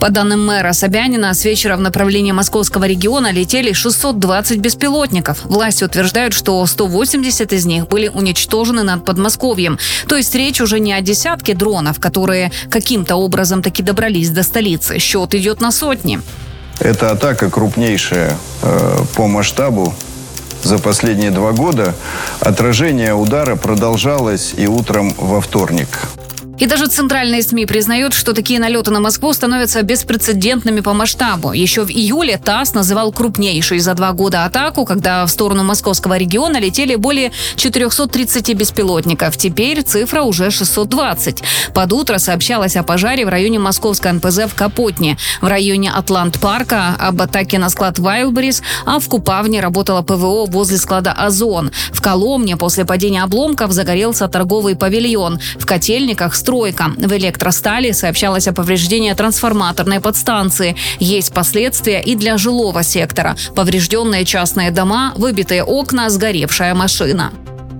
По данным мэра Собянина, с вечера в направлении московского региона летели 620 беспилотников. Власти утверждают, что 180 из них были уничтожены над Подмосковьем. То есть речь уже не о десятке дронов, которые каким-то образом таки добрались до столицы. Счет идет на сотни. Это атака крупнейшая по масштабу за последние 2 года. Отражение удара продолжалось и утром во вторник. И даже центральные СМИ признают, что такие налеты на Москву становятся беспрецедентными по масштабу. Еще в июле ТАСС называл крупнейшей за 2 года атаку, когда в сторону московского региона летели более 430 беспилотников. Теперь цифра уже 620. Под утро сообщалось о пожаре в районе московской НПЗ в Капотне, в районе Атлант-парка об атаке на склад Wildberries, а в Купавне работало ПВО возле склада Озон. В Коломне после падения обломков загорелся торговый павильон. В Котельниках стройка. В Электростали сообщалось о повреждении трансформаторной подстанции. Есть последствия и для жилого сектора. Поврежденные частные дома, выбитые окна, сгоревшая машина.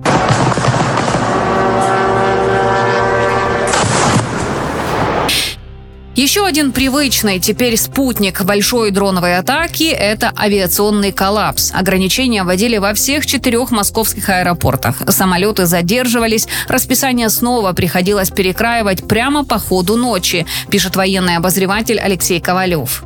Еще один привычный теперь спутник большой дроновой атаки – это авиационный коллапс. Ограничения вводили во всех 4 московских аэропортах. Самолеты задерживались, расписание снова приходилось перекраивать прямо по ходу ночи, пишет военный обозреватель Алексей Ковалев.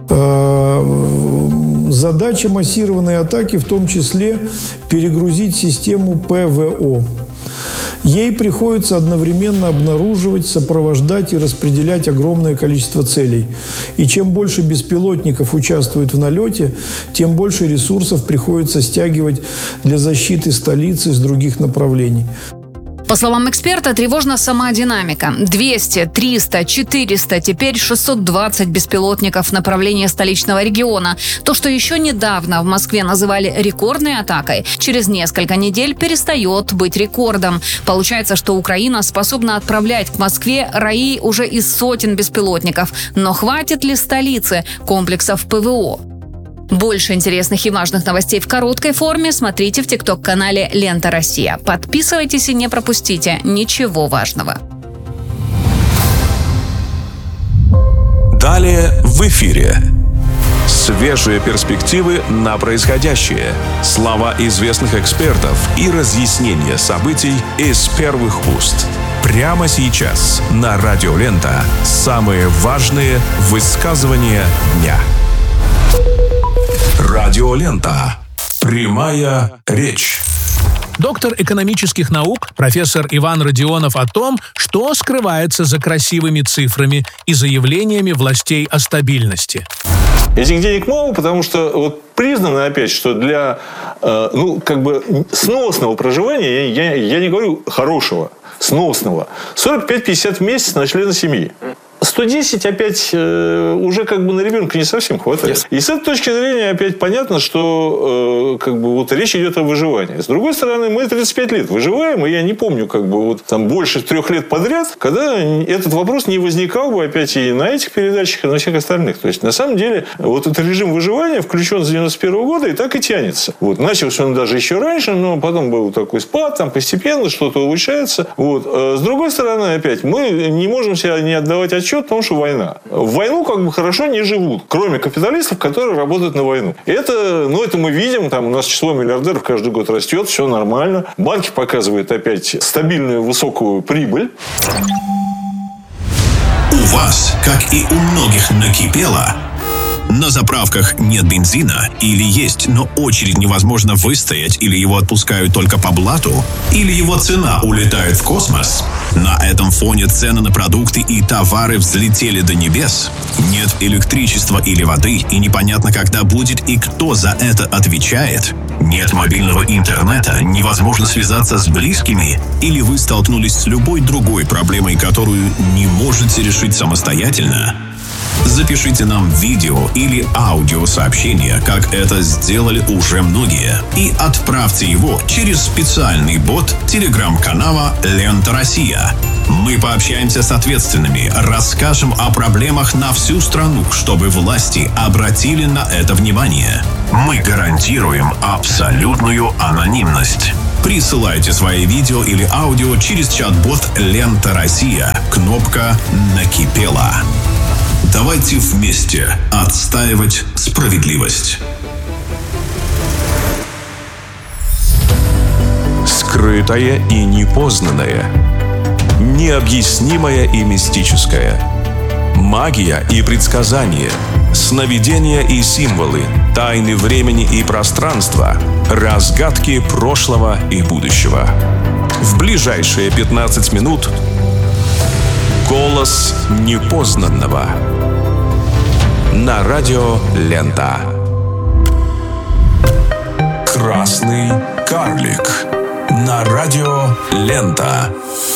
Задача массированной атаки в том числе перегрузить систему ПВО. Ей приходится одновременно обнаруживать, сопровождать и распределять огромное количество целей. И чем больше беспилотников участвует в налете, тем больше ресурсов приходится стягивать для защиты столицы с других направлений. По словам эксперта, тревожна сама динамика. 200, 300, 400, теперь 620 беспилотников в направлении столичного региона. То, что еще недавно в Москве называли рекордной атакой, через несколько недель перестает быть рекордом. Получается, что Украина способна отправлять к Москве раи уже из сотен беспилотников. Но хватит ли столицы комплексов ПВО? Больше интересных и важных новостей в короткой форме смотрите в ТикТок-канале «Лента Россия». Подписывайтесь и не пропустите ничего важного. Далее в эфире. Свежие перспективы на происходящее, слова известных экспертов и разъяснение событий из первых уст. Прямо сейчас на Радио Лента самые важные высказывания дня. Радио Лента. Прямая речь. Доктор экономических наук, профессор Иван Родионов о том, что скрывается за красивыми цифрами и заявлениями властей о стабильности. Этих денег мало, потому что признано опять, что для сносного проживания, я не говорю хорошего, сносного, 45-50 в месяц на члена семьи. 110 опять уже на ребенка не совсем хватает. Yes. И с этой точки зрения опять понятно, что речь идет о выживании. С другой стороны, мы 35 лет выживаем, и я не помню больше 3 лет подряд, когда этот вопрос не возникал бы опять и на этих передачах, и на всех остальных. То есть, на самом деле, этот режим выживания включен с 91 года и так и тянется. Начался он даже еще раньше, но потом был такой спад, постепенно что-то улучшается. С другой стороны, опять, мы не можем себя не отдавать отчет, потому что война. В войну хорошо не живут, кроме капиталистов, которые работают на войну. Это мы видим, у нас число миллиардеров каждый год растет, все нормально. Банки показывают опять стабильную высокую прибыль. У вас, как и у многих, накипело. На заправках нет бензина, или есть, но очередь невозможно выстоять, или его отпускают только по блату, или его цена улетает в космос. На этом фоне цены на продукты и товары взлетели до небес. Нет электричества или воды, и непонятно, когда будет и кто за это отвечает. Нет мобильного интернета, невозможно связаться с близкими, или вы столкнулись с любой другой проблемой, которую не можете решить самостоятельно. Запишите нам видео или аудиосообщение, как это сделали уже многие, и отправьте его через специальный бот телеграм-канала «Лента Россия». Мы пообщаемся с ответственными, расскажем о проблемах на всю страну, чтобы власти обратили на это внимание. Мы гарантируем абсолютную анонимность. Присылайте свои видео или аудио через чат-бот «Лента Россия». Кнопка «Накипело». Давайте вместе отстаивать справедливость. Скрытое и непознанное. Необъяснимое и мистическое. Магия и предсказания. Сновидения и символы. Тайны времени и пространства. Разгадки прошлого и будущего. В ближайшие 15 минут голос непознанного. На радио Лента. Красный карлик. На радио Лента.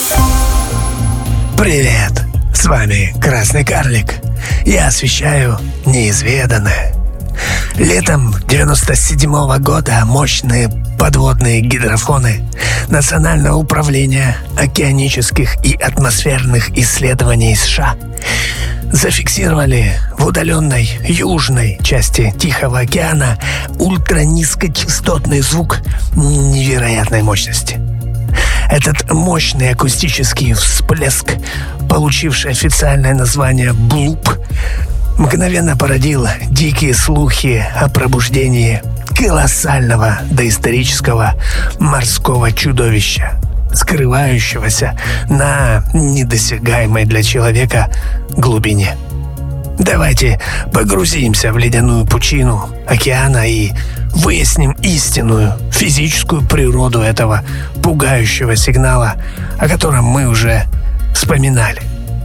Привет, с вами Красный карлик. Я освещаю неизведанное. Летом 97-го года мощные подводные гидрофоны Национального управления океанических и атмосферных исследований США зафиксировали в удаленной южной части Тихого океана ультранизкочастотный звук невероятной мощности. Этот мощный акустический всплеск, получивший официальное название «блуп», мгновенно породил дикие слухи о пробуждении колоссального доисторического морского чудовища, скрывающегося на недосягаемой для человека глубине. Давайте погрузимся в ледяную пучину океана и выясним истинную физическую природу этого пугающего сигнала, о котором мы уже вспоминали.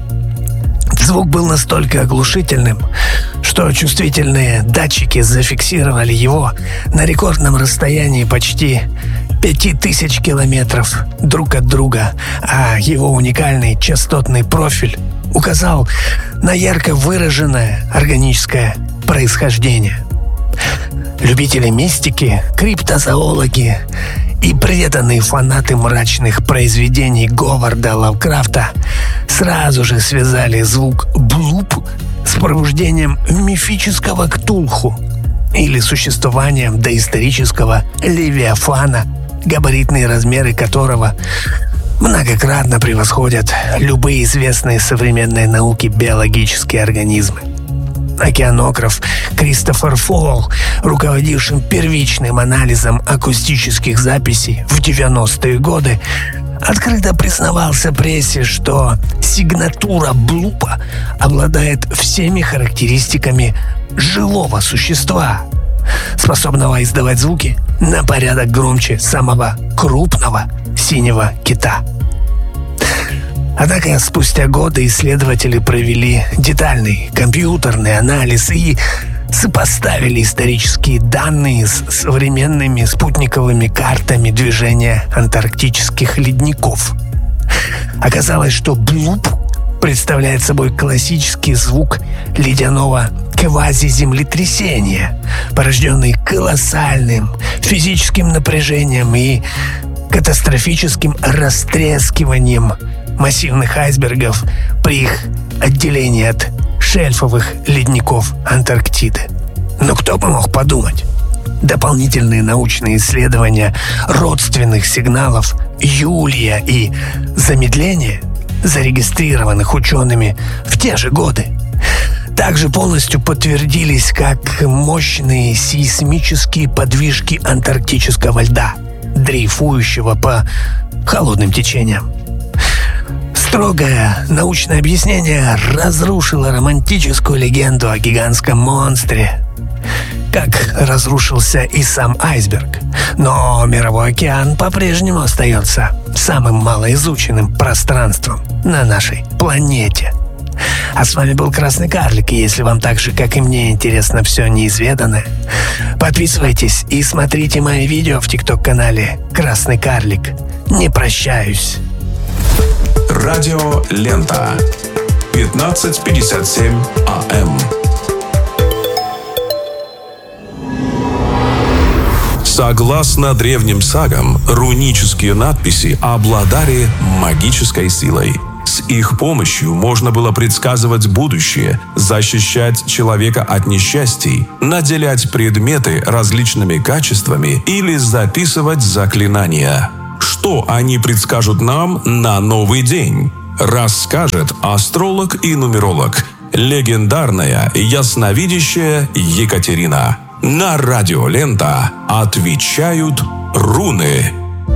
Звук был настолько оглушительным, что чувствительные датчики зафиксировали его на рекордном расстоянии почти 5000 километров друг от друга, а его уникальный частотный профиль указал на ярко выраженное органическое происхождение. Любители мистики, криптозоологи и преданные фанаты мрачных произведений Говарда Лавкрафта сразу же связали звук «блуп» с пробуждением мифического Ктулху или существованием доисторического Левиафана, габаритные размеры которого многократно превосходят любые известные современной науке биологические организмы. Океанограф Кристофер Фолл, руководившим первичным анализом акустических записей в 90-е годы, открыто признавался прессе, что сигнатура блупа обладает всеми характеристиками живого существа, способного издавать звуки на порядок громче самого крупного синего кита. Однако спустя годы исследователи провели детальный компьютерный анализ и сопоставили исторические данные с современными спутниковыми картами движения антарктических ледников. Оказалось, что блуп представляет собой классический звук ледяного квазиземлетрясения, порожденный колоссальным физическим напряжением и катастрофическим растрескиванием массивных айсбергов при их отделении от шельфовых ледников Антарктиды. Но кто бы мог подумать? Дополнительные научные исследования родственных сигналов Юлия и замедления, зарегистрированных учеными в те же годы, также полностью подтвердились как мощные сейсмические подвижки антарктического льда, дрейфующего по холодным течениям. Строгое научное объяснение разрушило романтическую легенду о гигантском монстре, как разрушился и сам айсберг. Но мировой океан по-прежнему остается самым малоизученным пространством на нашей планете. А с вами был Красный карлик, и если вам так же, как и мне, интересно все неизведанное, подписывайтесь и смотрите мои видео в ТикТок-канале Красный карлик. Не прощаюсь. Радио Лента. 15:57 АМ. Согласно древним сагам, рунические надписи обладали магической силой. С их помощью можно было предсказывать будущее, защищать человека от несчастий, наделять предметы различными качествами или записывать заклинания. Что они предскажут нам на новый день? Расскажет астролог и нумеролог легендарная ясновидящая Екатерина. На радио «Лента» отвечают руны.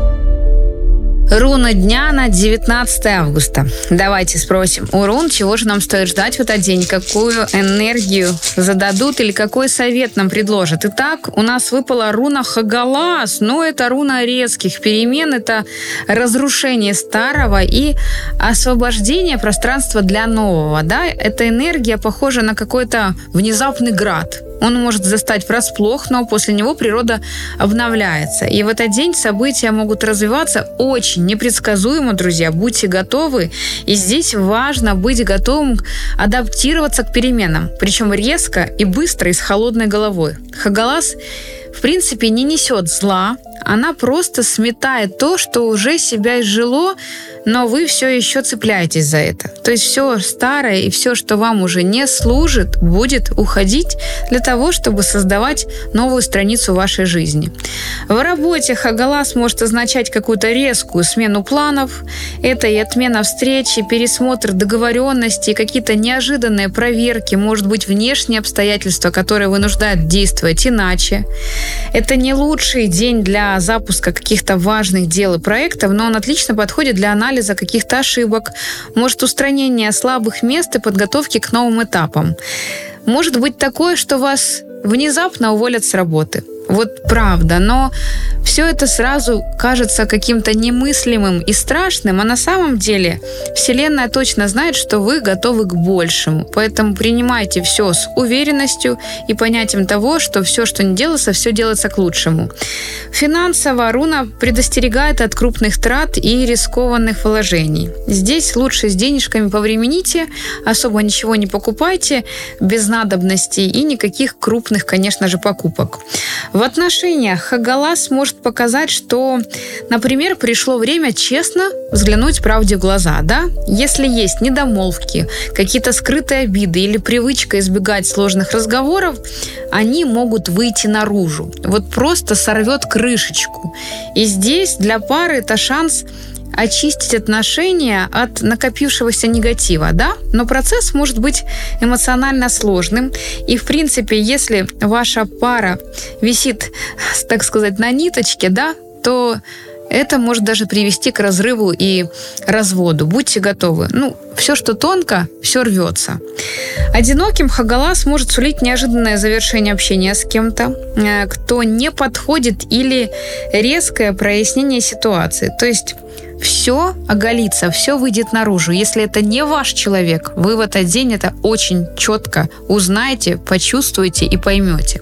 Руна дня на 19 августа. Давайте спросим у рун, чего же нам стоит ждать в этот день, какую энергию зададут или какой совет нам предложат. Итак, у нас выпала руна Хагалас, но это руна резких перемен, это разрушение старого и освобождение пространства для нового. Да? Эта энергия похожа на какой-то внезапный град. Он может застать врасплох, но после него природа обновляется. И в этот день события могут развиваться очень непредсказуемо, друзья. Будьте готовы. И здесь важно быть готовым адаптироваться к переменам. Причем резко и быстро и с холодной головой. Хагалас, в принципе, не несет зла. Она просто сметает то, что уже себя изжило, но вы все еще цепляетесь за это. То есть все старое и все, что вам уже не служит, будет уходить для того, чтобы создавать новую страницу вашей жизни. В работе Хагалас может означать какую-то резкую смену планов. Это и отмена встречи, пересмотр договоренностей, какие-то неожиданные проверки, может быть, внешние обстоятельства, которые вынуждают действовать иначе. Это не лучший день для запуска каких-то важных дел и проектов, но он отлично подходит для анализа каких-то ошибок, может, устранения слабых мест и подготовки к новым этапам. Может быть такое, что вас внезапно уволят с работы. Вот правда, но все это сразу кажется каким-то немыслимым и страшным, а на самом деле Вселенная точно знает, что вы готовы к большему. Поэтому принимайте все с уверенностью и понятием того, что все, что не делается, все делается к лучшему. Финансово руна предостерегает от крупных трат и рискованных вложений. Здесь лучше с денежками повремените, особо ничего не покупайте, без надобностей и никаких крупных, конечно же, покупок. В отношениях Хагалас может показать, что, например, пришло время честно взглянуть правде в глаза, да? Если есть недомолвки, какие-то скрытые обиды или привычка избегать сложных разговоров, они могут выйти наружу. Вот просто сорвет крышечку. И здесь для пары это шанс очистить отношения от накопившегося негатива, да? Но процесс может быть эмоционально сложным. И, в принципе, если ваша пара висит, так сказать, на ниточке, да, то это может даже привести к разрыву и разводу. Будьте готовы. Все, что тонко, все рвется. Одиноким Хагалас может сулить неожиданное завершение общения с кем-то, кто не подходит, или резкое прояснение ситуации. То есть все оголится, все выйдет наружу. Если это не ваш человек, вы в этот день это очень четко узнаете, почувствуете и поймете.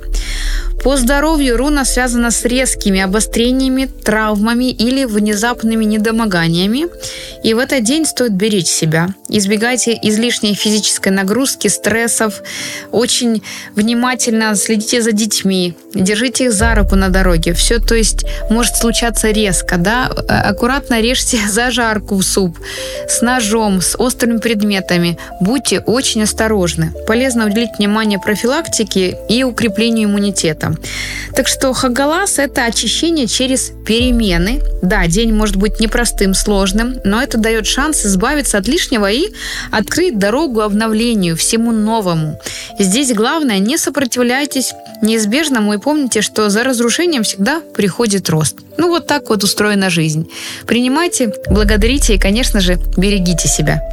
По здоровью руна связана с резкими обострениями, травмами или внезапными недомоганиями. И в этот день стоит беречь себя. Избегайте излишней физической нагрузки, стрессов. Очень внимательно следите за детьми. Держите их за руку на дороге. Все, то есть, может случаться резко, да? Аккуратно режьте зажарку в суп с ножом, с острыми предметами. Будьте очень осторожны. Полезно уделить внимание профилактике и укреплению иммунитета. Так что Хагалас – это очищение через перемены. Да, день может быть непростым, сложным, но это дает шанс избавиться от лишнего и открыть дорогу обновлению, всему новому. И здесь главное – не сопротивляйтесь неизбежному и помните, что за разрушением всегда приходит рост. Вот так вот устроена жизнь. Принимайте, благодарите и, конечно же, берегите себя.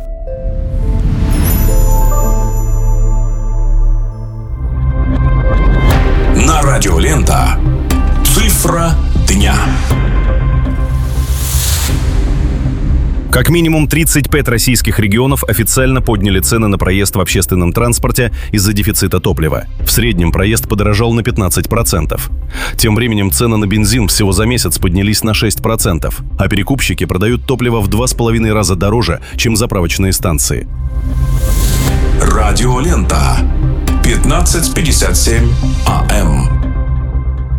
На радио «Лента» цифра дня. Как минимум 35 российских регионов официально подняли цены на проезд в общественном транспорте из-за дефицита топлива. В среднем проезд подорожал на 15%. Тем временем цены на бензин всего за месяц поднялись на 6%, а перекупщики продают топливо в 2,5 раза дороже, чем заправочные станции. Радио «Лента». 15:57 АМ.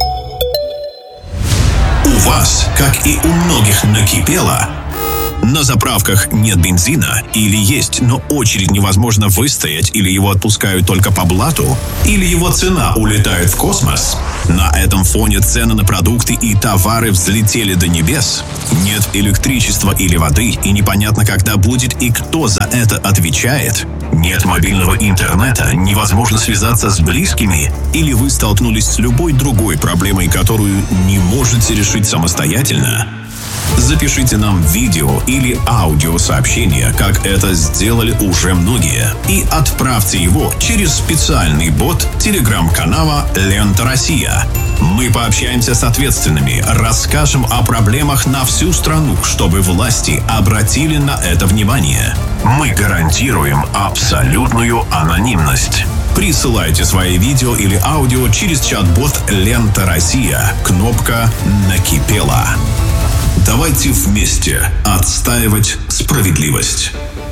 У вас, как и у многих, накипело. На заправках нет бензина, или есть, но очередь невозможно выстоять, или его отпускают только по блату, или его цена улетает в космос. На этом фоне цены на продукты и товары взлетели до небес. Нет электричества или воды, и непонятно, когда будет и кто за это отвечает. Нет мобильного интернета, невозможно связаться с близкими, или вы столкнулись с любой другой проблемой, которую не можете решить самостоятельно? Запишите нам видео или аудиосообщение, как это сделали уже многие, и отправьте его через специальный бот телеграм-канала «Лента Россия». Мы пообщаемся с ответственными, расскажем о проблемах на всю страну, чтобы власти обратили на это внимание. Мы гарантируем абсолютную анонимность. Присылайте свои видео или аудио через чат-бот «Лента Россия». Кнопка «Накипело». Давайте вместе отстаивать справедливость.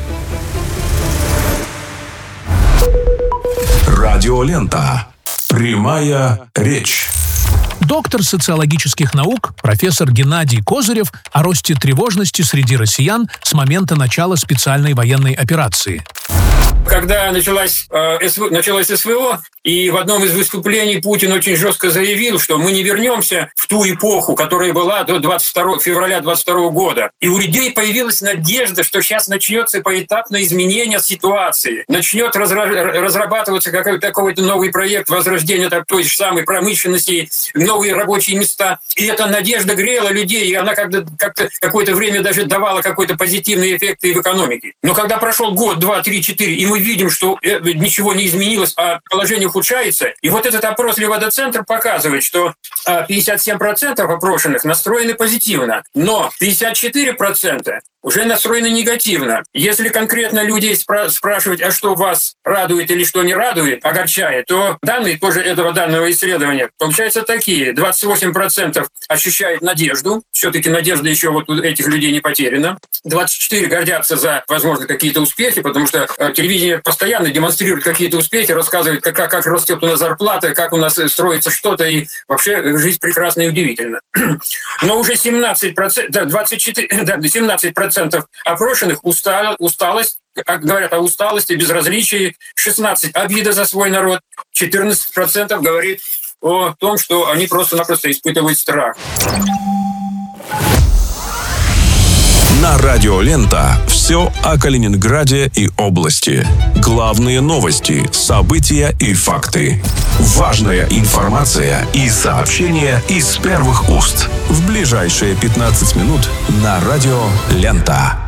Радиолента. Прямая речь. Доктор социологических наук, профессор Геннадий Козырев о росте тревожности среди россиян с момента начала специальной военной операции. Когда началось СВО, и в одном из выступлений Путин очень жестко заявил, что мы не вернемся в ту эпоху, которая была до 22 февраля 22 года. И у людей появилась надежда, что сейчас начнется поэтапное изменение ситуации. Начнет разрабатываться какой-то новый проект возрождения той же самой промышленности, новые рабочие места. И эта надежда грела людей, и она как-то какое-то время даже давала какой-то позитивный эффект и в экономике. Но когда прошел год, 2, 3, 4, и мы видим, что ничего не изменилось, а положение ухудшается. И вот этот опрос Левада-центр показывает, что 57% опрошенных настроены позитивно, но 54% уже настроены негативно. Если конкретно людей спрашивать, а что вас радует или что не радует, огорчает, то данные тоже этого данного исследования получаются такие. 28% ощущают надежду. Все-таки надежда еще вот у этих людей не потеряна. 24% гордятся за, возможно, какие-то успехи, потому что телевидение постоянно демонстрирует какие-то успехи, рассказывает, как растет у нас зарплата, как у нас строится что-то, и вообще жизнь прекрасна и удивительна. Но уже 17% опрошенных усталость, говорят о усталости, безразличии, 16% обида за свой народ, 14% говорит о том, что они просто-напросто испытывают страх. На Радио Лента все о Калининграде и области. Главные новости, события и факты. Важная информация и сообщения из первых уст. В ближайшие 15 минут на Радио Лента.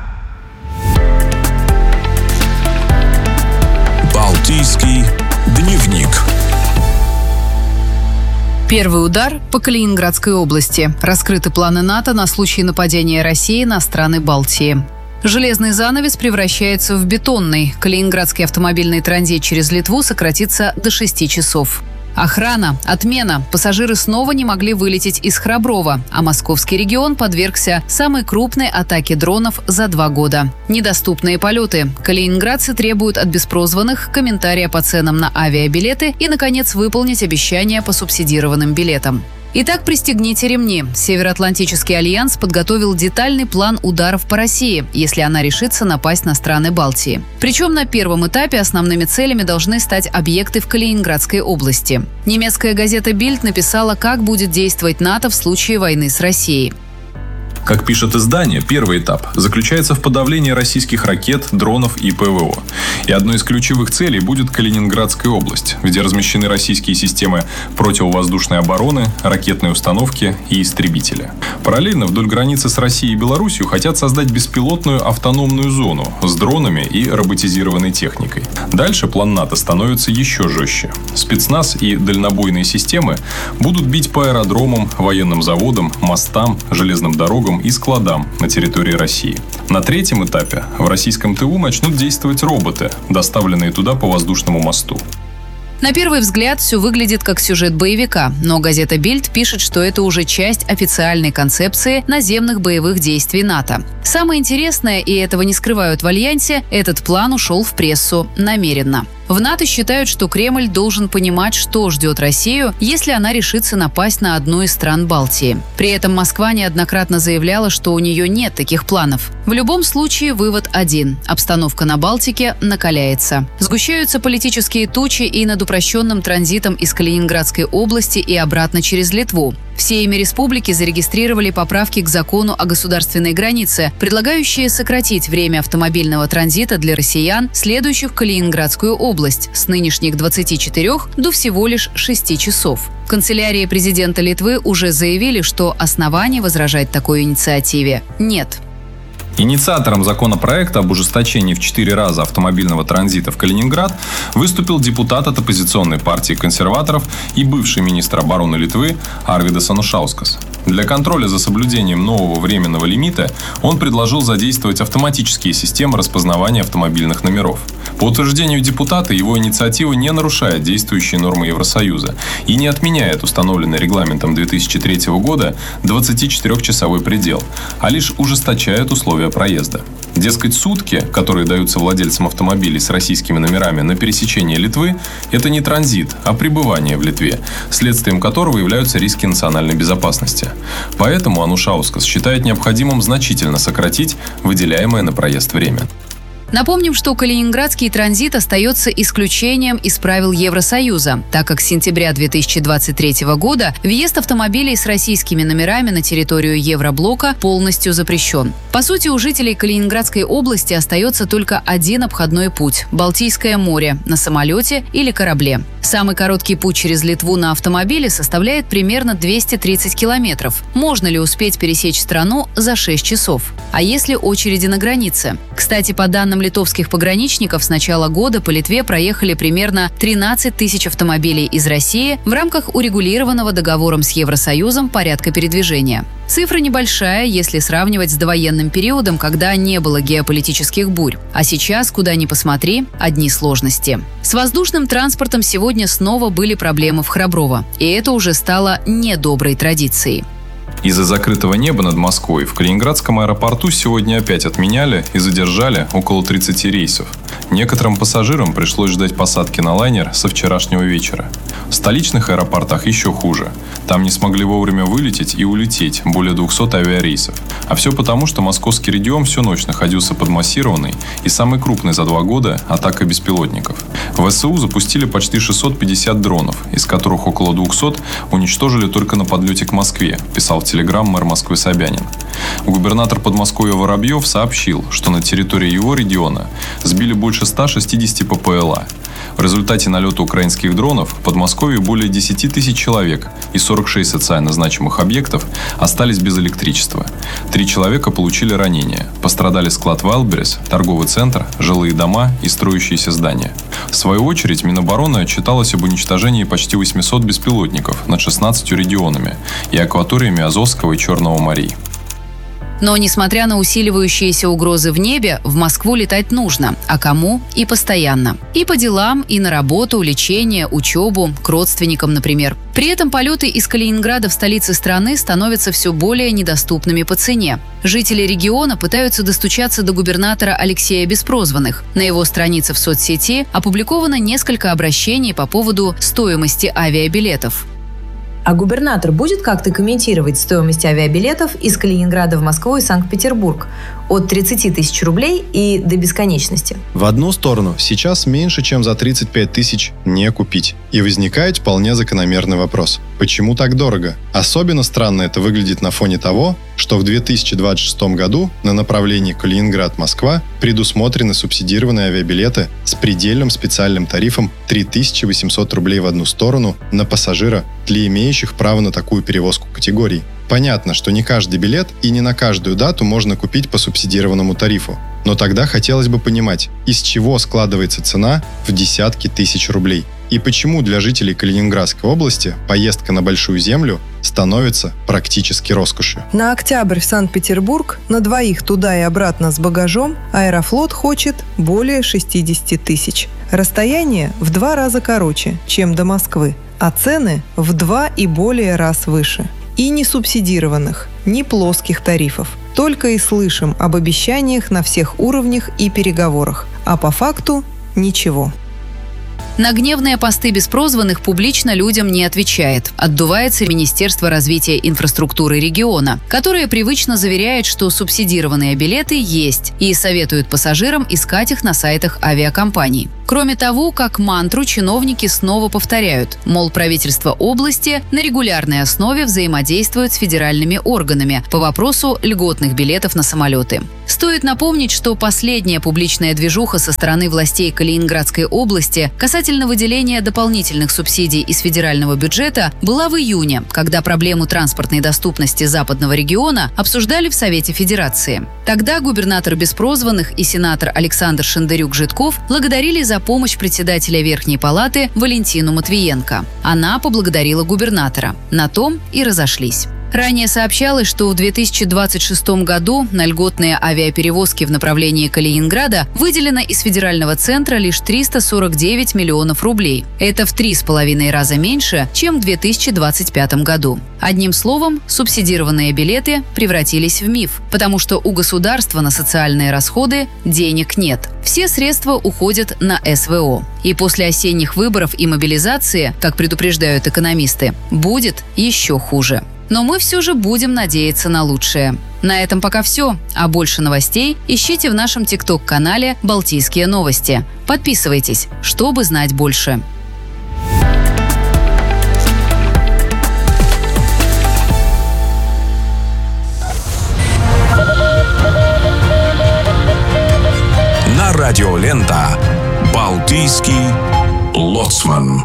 Балтийский дневник. Первый удар по Калининградской области. Раскрыты планы НАТО на случай нападения России на страны Балтии. Железный занавес превращается в бетонный. Калининградский автомобильный транзит через Литву сократится до 6 часов. Охрана, отмена. Пассажиры снова не могли вылететь из Храброва, а московский регион подвергся самой крупной атаке дронов за 2 года. Недоступные полеты. Калининградцы требуют от беспрозванных комментария по ценам на авиабилеты и, наконец, выполнить обещания по субсидированным билетам. Итак, пристегните ремни. Североатлантический альянс подготовил детальный план ударов по России, если она решится напасть на страны Балтии. Причем на первом этапе основными целями должны стать объекты в Калининградской области. Немецкая газета «Бильд» написала, как будет действовать НАТО в случае войны с Россией. Как пишет издание, первый этап заключается в подавлении российских ракет, дронов и ПВО. И одной из ключевых целей будет Калининградская область, где размещены российские системы противовоздушной обороны, ракетные установки и истребители. Параллельно вдоль границы с Россией и Беларусью хотят создать беспилотную автономную зону с дронами и роботизированной техникой. Дальше план НАТО становится еще жестче. Спецназ и дальнобойные системы будут бить по аэродромам, военным заводам, мостам, железным дорогам и складам на территории России. На третьем этапе в российском ТУ начнут действовать роботы, доставленные туда по воздушному мосту. На первый взгляд все выглядит как сюжет боевика, но газета «Бильд» пишет, что это уже часть официальной концепции наземных боевых действий НАТО. Самое интересное, и этого не скрывают в Альянсе, этот план ушел в прессу намеренно. В НАТО считают, что Кремль должен понимать, что ждет Россию, если она решится напасть на одну из стран Балтии. При этом Москва неоднократно заявляла, что у нее нет таких планов. В любом случае, вывод один. Обстановка на Балтике накаляется. Сгущаются политические тучи и над упрощенным транзитом из Калининградской области и обратно через Литву. В Сейме республики зарегистрировали поправки к закону о государственной границе, предлагающие сократить время автомобильного транзита для россиян, следующих в Калининградскую область, с нынешних 24 до всего лишь 6 часов. В канцелярии президента Литвы уже заявили, что оснований возражать такой инициативе нет. Инициатором законопроекта об ужесточении в 4 раза автомобильного транзита в Калининград выступил депутат от оппозиционной партии консерваторов и бывший министр обороны Литвы Арвидас Анушаускас. Для контроля за соблюдением нового временного лимита он предложил задействовать автоматические системы распознавания автомобильных номеров. По утверждению депутата, его инициатива не нарушает действующие нормы Евросоюза и не отменяет установленный регламентом 2003 года 24-часовой предел, а лишь ужесточает условия проезда. Дескать, сутки, которые даются владельцам автомобилей с российскими номерами на пересечении Литвы, это не транзит, а пребывание в Литве, следствием которого являются риски национальной безопасности. Поэтому Анушаускас считает необходимым значительно сократить выделяемое на проезд время. Напомним, что калининградский транзит остается исключением из правил Евросоюза, так как с сентября 2023 года въезд автомобилей с российскими номерами на территорию Евроблока полностью запрещен. По сути, у жителей Калининградской области остается только один обходной путь – Балтийское море на самолете или корабле. Самый короткий путь через Литву на автомобиле составляет примерно 230 километров. Можно ли успеть пересечь страну за 6 часов? А если очереди на границе? Кстати, по данным литовских пограничников, с начала года по Литве проехали примерно 13 тысяч автомобилей из России в рамках урегулированного договором с Евросоюзом порядка передвижения. Цифра небольшая, если сравнивать с довоенным периодом, когда не было геополитических бурь. А сейчас, куда ни посмотри, одни сложности. С воздушным транспортом сегодня снова были проблемы в Храброво, и это уже стало недоброй традицией. Из-за закрытого неба над Москвой в Калининградском аэропорту сегодня опять отменяли и задержали около 30 рейсов. Некоторым пассажирам пришлось ждать посадки на лайнер со вчерашнего вечера. В столичных аэропортах еще хуже. Там не смогли вовремя вылететь и улететь более 200 авиарейсов. А все потому, что московский регион всю ночь находился под массированной и самой крупной за 2 года атакой беспилотников. В ВСУ запустили почти 650 дронов, из которых около 200 уничтожили только на подлете к Москве, писал в Телеграм мэр Москвы Собянин. Губернатор Подмосковья Воробьев сообщил, что на территории его региона сбили больше 160 ППЛА. В результате налета украинских дронов в Подмосковье более 10 тысяч человек и 46 социально значимых объектов остались без электричества. 3 человека получили ранения. Пострадали склад Wildberries, торговый центр, жилые дома и строящиеся здания. В свою очередь, Минобороны отчиталось об уничтожении почти 800 беспилотников над 16 регионами и акваториями Азовского и Черного морей. Но, несмотря на усиливающиеся угрозы в небе, в Москву летать нужно. А кому? И постоянно. И по делам, и на работу, лечение, учебу, к родственникам, например. При этом полеты из Калининграда в столице страны становятся все более недоступными по цене. Жители региона пытаются достучаться до губернатора Алексея Беспрозванных. На его странице в соцсети опубликовано несколько обращений по поводу стоимости авиабилетов. А губернатор будет как-то комментировать стоимость авиабилетов из Калининграда в Москву и Санкт-Петербург от 30 тысяч рублей и до бесконечности? В одну сторону сейчас меньше, чем за 35 тысяч не купить. И возникает вполне закономерный вопрос. Почему так дорого? Особенно странно это выглядит на фоне того, что в 2026 году на направлении Калининград-Москва предусмотрены субсидированные авиабилеты с предельным специальным тарифом 3800 рублей в одну сторону на пассажира для имеющих право на такую перевозку категорий. Понятно, что не каждый билет и не на каждую дату можно купить по субсидированному тарифу. Но тогда хотелось бы понимать, из чего складывается цена в десятки тысяч рублей. И почему для жителей Калининградской области поездка на Большую Землю становится практически роскошью. На октябрь в Санкт-Петербург на двоих туда и обратно с багажом Аэрофлот хочет более 60 тысяч. Расстояние в 2 раза короче, чем до Москвы, а цены в 2 и более раз выше. И ни субсидированных, ни плоских тарифов. Только и слышим об обещаниях на всех уровнях и переговорах, а по факту ничего. На гневные посты беспрозванных публично людям не отвечает. Отдувается Министерство развития инфраструктуры региона, которое привычно заверяет, что субсидированные билеты есть, и советует пассажирам искать их на сайтах авиакомпаний. Кроме того, как мантру чиновники снова повторяют, мол, правительство области на регулярной основе взаимодействует с федеральными органами по вопросу льготных билетов на самолеты. Стоит напомнить, что последняя публичная движуха со стороны властей Калининградской области касательно выделения дополнительных субсидий из федерального бюджета была в июне, когда проблему транспортной доступности западного региона обсуждали в Совете Федерации. Тогда губернатор беспрозванных и сенатор Александр Шендерюк-Житков благодарили за помощь председателя Верхней палаты Валентину Матвиенко. Она поблагодарила губернатора. На том и разошлись. Ранее сообщалось, что в 2026 году на льготные авиаперевозки в направлении Калининграда выделено из федерального центра лишь 349 миллионов рублей. Это в 3,5 раза меньше, чем в 2025 году. Одним словом, субсидированные билеты превратились в миф, потому что у государства на социальные расходы денег нет. Все средства уходят на СВО. И после осенних выборов и мобилизации, как предупреждают экономисты, будет еще хуже. Но мы все же будем надеяться на лучшее. На этом пока все. А больше новостей ищите в нашем ТикТок-канале «Балтийские новости». Подписывайтесь, чтобы знать больше. На радиолента «Балтийский лоцман».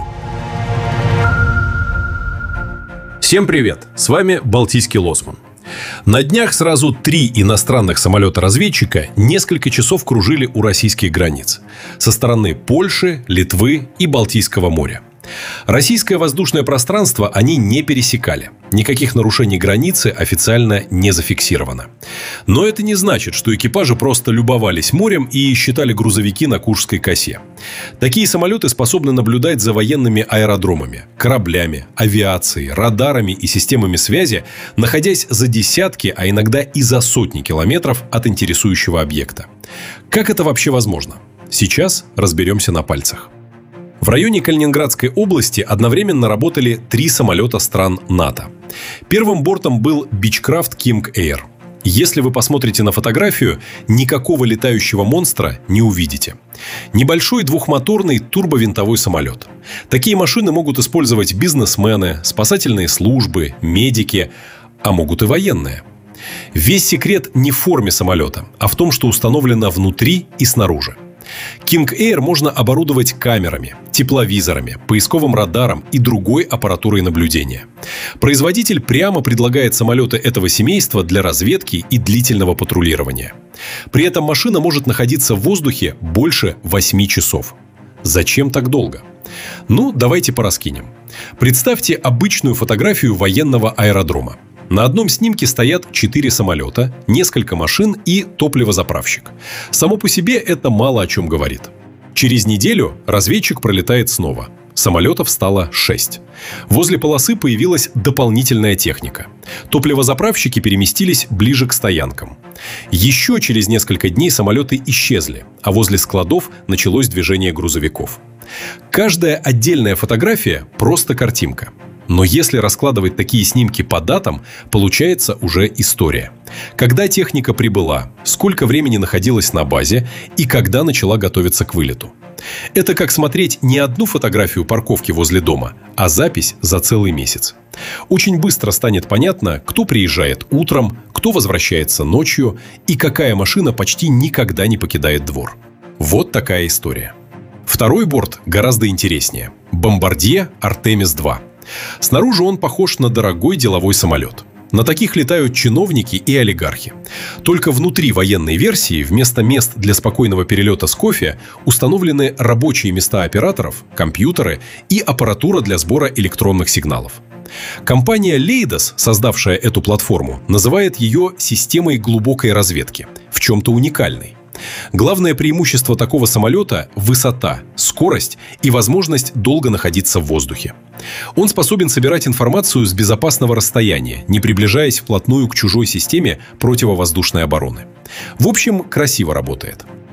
Всем привет! С вами Балтийский лоцман. На днях сразу 3 иностранных самолета-разведчика несколько часов кружили у российских границ со стороны Польши, Литвы и Балтийского моря. Российское воздушное пространство они не пересекали. Никаких нарушений границы официально не зафиксировано. Но это не значит, что экипажи просто любовались морем и считали грузовики на Куршской косе. Такие самолеты способны наблюдать за военными аэродромами, кораблями, авиацией, радарами и системами связи, находясь за десятки, а иногда и за сотни километров от интересующего объекта. Как это вообще возможно? Сейчас разберемся на пальцах. В районе Калининградской области одновременно работали 3 самолета стран НАТО. Первым бортом был Beechcraft King Air. Если вы посмотрите на фотографию, никакого летающего монстра не увидите. Небольшой двухмоторный турбовинтовой самолет. Такие машины могут использовать бизнесмены, спасательные службы, медики, а могут и военные. Весь секрет не в форме самолета, а в том, что установлено внутри и снаружи. King Air можно оборудовать камерами, тепловизорами, поисковым радаром и другой аппаратурой наблюдения. Производитель прямо предлагает самолеты этого семейства для разведки и длительного патрулирования. При этом машина может находиться в воздухе больше 8 часов. Зачем так долго? Ну, давайте пораскинем. Представьте обычную фотографию военного аэродрома. На одном снимке стоят 4 самолета, несколько машин и топливозаправщик. Само по себе это мало о чем говорит. Через неделю разведчик пролетает снова. Самолетов стало 6. Возле полосы появилась дополнительная техника. Топливозаправщики переместились ближе к стоянкам. Еще через несколько дней самолеты исчезли, а возле складов началось движение грузовиков. Каждая отдельная фотография – просто картинка. Но если раскладывать такие снимки по датам, получается уже история. Когда техника прибыла, сколько времени находилась на базе и когда начала готовиться к вылету. Это как смотреть не одну фотографию парковки возле дома, а запись за целый месяц. Очень быстро станет понятно, кто приезжает утром, кто возвращается ночью и какая машина почти никогда не покидает двор. Вот такая история. Второй борт гораздо интереснее. Bombardier Artemis II. Снаружи он похож на дорогой деловой самолет. На таких летают чиновники и олигархи. Только внутри военной версии вместо мест для спокойного перелета с кофе установлены рабочие места операторов, компьютеры и аппаратура для сбора электронных сигналов. Компания Leidos, создавшая эту платформу, называет ее системой глубокой разведки, в чем-то уникальной. Главное преимущество такого самолета – высота, скорость и возможность долго находиться в воздухе. Он способен собирать информацию с безопасного расстояния, не приближаясь вплотную к чужой системе противовоздушной обороны. В общем, красиво работает.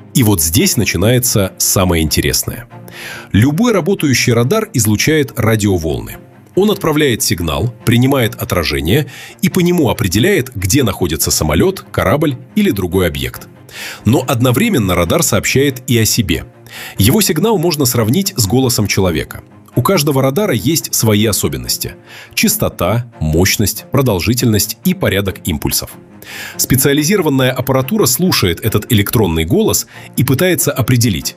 И вот здесь начинается самое интересное. Любой работающий радар излучает радиоволны. Он отправляет сигнал, принимает отражение и по нему определяет, где находится самолет, корабль или другой объект. Но одновременно радар сообщает и о себе. Его сигнал можно сравнить с голосом человека. У каждого радара есть свои особенности – частота, мощность, продолжительность и порядок импульсов. Специализированная аппаратура слушает этот электронный голос и пытается определить,